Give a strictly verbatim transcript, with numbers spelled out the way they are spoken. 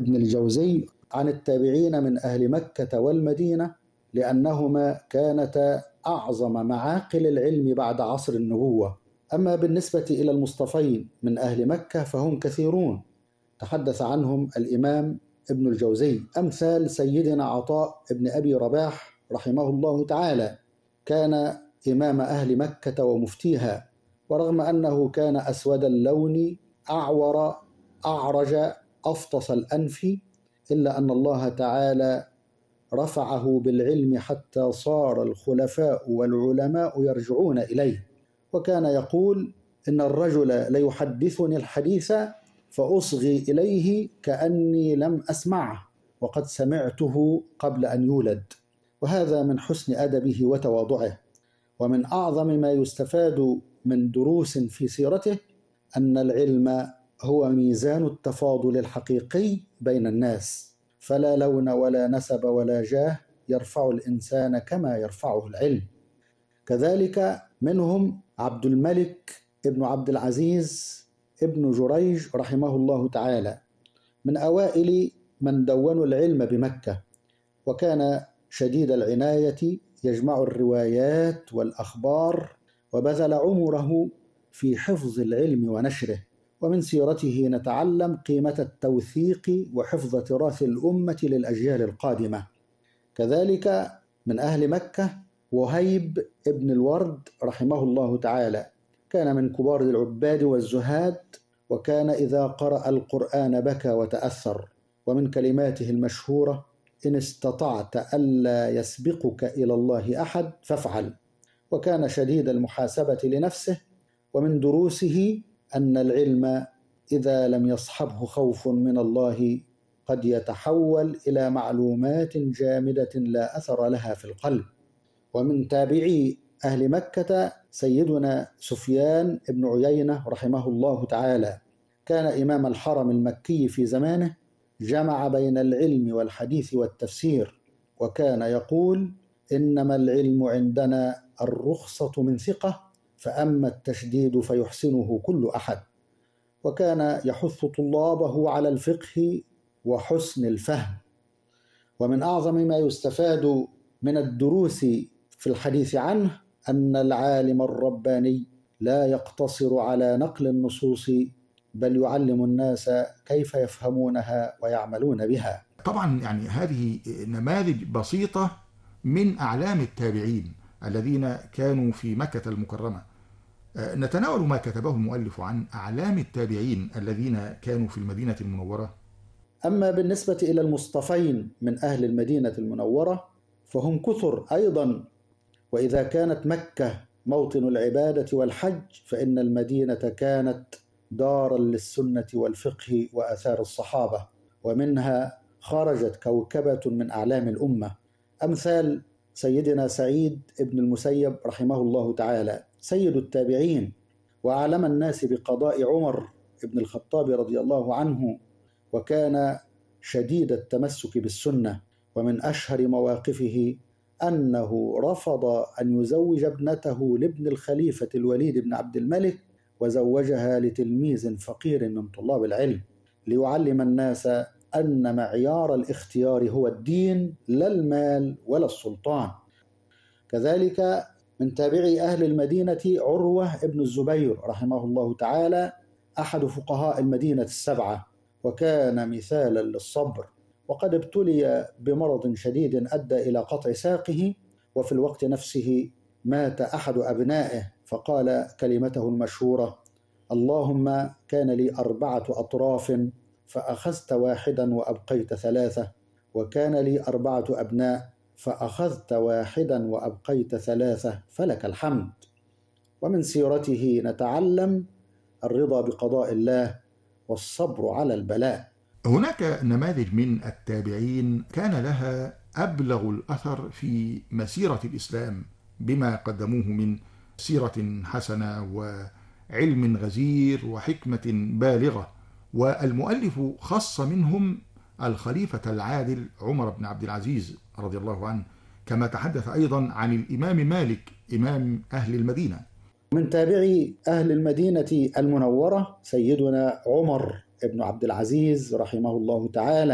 ابن الجوزي عن التابعين من أهل مكة والمدينة لأنهما كانتا أعظم معاقل العلم بعد عصر النبوة. أما بالنسبة إلى المصطفين من أهل مكة فهم كثيرون تحدث عنهم الإمام ابن الجوزي، أمثال سيدنا عطاء ابن أبي رباح رحمه الله تعالى، كان إمام أهل مكة ومفتيها، ورغم أنه كان أسود اللون أعور أعرج أفطس الأنف إلا أن الله تعالى رفعه بالعلم حتى صار الخلفاء والعلماء يرجعون إليه. وكان يقول: إن الرجل ليحدثني الحديث فأصغي إليه كأني لم أسمعه وقد سمعته قبل أن يولد. وهذا من حسن أدبه وتواضعه. ومن أعظم ما يستفاد من دروس في سيرته أن العلم هو ميزان التفاضل الحقيقي بين الناس، فلا لون ولا نسب ولا جاه يرفع الإنسان كما يرفعه العلم. كذلك منهم عبد الملك ابن عبد العزيز ابن جريج رحمه الله تعالى، من أوائل من دونوا العلم بمكة، وكان شديد العناية يجمع الروايات والأخبار، وبذل عمره في حفظ العلم ونشره. ومن سيرته نتعلم قيمة التوثيق وحفظ تراث الأمة للأجيال القادمة. كذلك من أهل مكة وهيب ابن الورد رحمه الله تعالى، كان من كبار العباد والزهاد، وكان إذا قرأ القرآن بكى وتأثر. ومن كلماته المشهورة: إن استطعت ألا يسبقك إلى الله أحد فافعل. وكان شديد المحاسبة لنفسه. ومن دروسه أن العلم إذا لم يصحبه خوف من الله قد يتحول إلى معلومات جامدة لا أثر لها في القلب. ومن تابعي أهل مكة سيدنا سفيان بن عيينة رحمه الله تعالى، كان إمام الحرم المكي في زمانه، جمع بين العلم والحديث والتفسير، وكان يقول: إنما العلم عندنا الرخصة من ثقة، فأما التشديد فيحسنه كل أحد. وكان يحث طلابه على الفقه وحسن الفهم. ومن أعظم ما يستفاد من الدروس في الحديث عنه أن العالم الرباني لا يقتصر على نقل النصوص، بل يعلم الناس كيف يفهمونها ويعملون بها. طبعا يعني هذه نماذج بسيطة من أعلام التابعين الذين كانوا في مكة المكرمة. نتناول ما كتبه المؤلف عن أعلام التابعين الذين كانوا في المدينة المنورة. أما بالنسبة إلى المصطفين من أهل المدينة المنورة فهم كثر أيضا. وإذا كانت مكة موطن العبادة والحج، فإن المدينة كانت دارا للسنة والفقه وآثار الصحابة، ومنها خرجت كوكبة من أعلام الأمة، أمثال سيدنا سعيد ابن المسيب رحمه الله تعالى، سيد التابعين وأعلم الناس بقضاء عمر ابن الخطاب رضي الله عنه، وكان شديد التمسك بالسنة. ومن أشهر مواقفه أنه رفض أن يزوج ابنته لابن الخليفة الوليد بن عبد الملك، وزوجها لتلميذ فقير من طلاب العلم، ليعلم الناس أن معيار الاختيار هو الدين لا المال ولا السلطان. كذلك من تابعي أهل المدينة عروة ابن الزبير رحمه الله تعالى، أحد فقهاء المدينة السبعة، وكان مثالا للصبر، وقد ابتلي بمرض شديد أدى إلى قطع ساقه، وفي الوقت نفسه مات أحد أبنائه، فقال كلمته المشهورة: اللهم كان لي أربعة أطراف فأخذت واحدا وأبقيت ثلاثة، وكان لي أربعة أبناء فأخذت واحدا وأبقيت ثلاثة، فلك الحمد. ومن سيرته نتعلم الرضا بقضاء الله والصبر على البلاء. هناك نماذج من التابعين كان لها أبلغ الأثر في مسيرة الإسلام بما قدموه من سيرة حسنة وعلم غزير وحكمة بالغة، والمؤلف خص منهم الخليفة العادل عمر بن عبد العزيز رضي الله عنه، كما تحدث أيضا عن الإمام مالك إمام أهل المدينة. من تابعي أهل المدينة المنورة سيدنا عمر بن عبد العزيز رحمه الله تعالى،